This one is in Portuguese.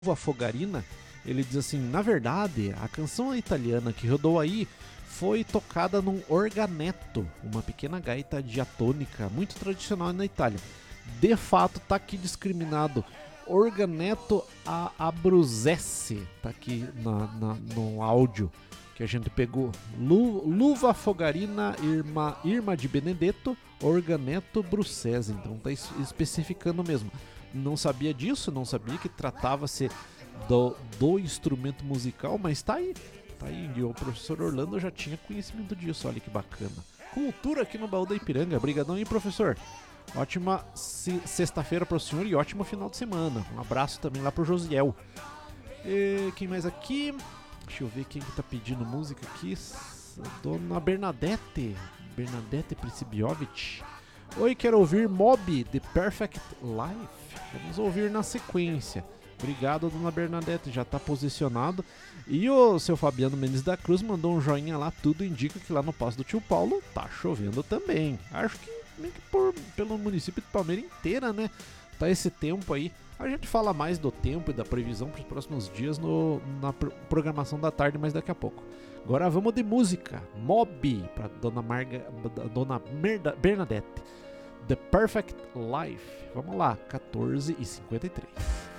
Luva Fogarina, ele diz assim: na verdade, a canção italiana que rodou aí foi tocada num organetto, uma pequena gaita diatônica muito tradicional na Itália. De fato, tá aqui discriminado. Organetto a Abruzzese, tá aqui no áudio que a gente pegou. Luva Fogarina Irma de Benedetto, Organetto Bruzzese. Então tá especificando mesmo. Não sabia disso, não sabia que tratava-se do instrumento musical, mas tá aí. Tá aí, e o professor Orlando já tinha conhecimento disso, olha que bacana. Cultura aqui no Baú da Ipiranga. Obrigadão aí, professor. Ótima sexta-feira pro senhor e ótimo final de semana. Um abraço também lá pro Josiel. E quem mais aqui? Deixa eu ver quem que tá pedindo música aqui. Dona Bernadette Princibiovic. Oi, quero ouvir Mob, The Perfect Life. Vamos ouvir na sequência. Obrigado, dona Bernadette, já tá posicionado. E o seu Fabiano Mendes da Cruz mandou um joinha lá, tudo indica que lá no Passo do Tio Paulo tá chovendo também. Acho que meio que pelo município de Palmeira inteira, né? Tá esse tempo aí. A gente fala mais do tempo e da previsão para os próximos dias na programação da tarde, mas daqui a pouco. Agora vamos de música. Mob, para dona Bernadette. The Perfect Life. Vamos lá, 14h53.